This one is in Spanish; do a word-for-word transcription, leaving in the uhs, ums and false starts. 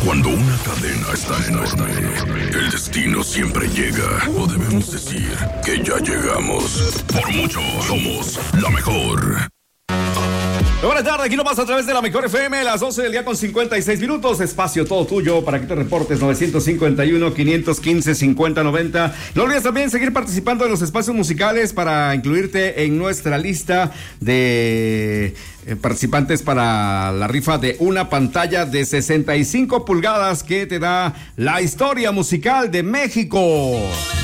Cuando una cadena es tan enorme, el destino siempre llega. O debemos decir que ya llegamos. Por mucho, somos la mejor. Buenas tardes, aquí nomás a través de la Mejor F M, las doce del día con cincuenta y seis minutos, espacio todo tuyo para que te reportes. Nueve cinco uno, cinco uno cinco, cinco cero nueve cero. No olvides también seguir participando en los espacios musicales para incluirte en nuestra lista de eh, participantes para la rifa de una pantalla de sesenta y cinco pulgadas que te da la historia musical de México.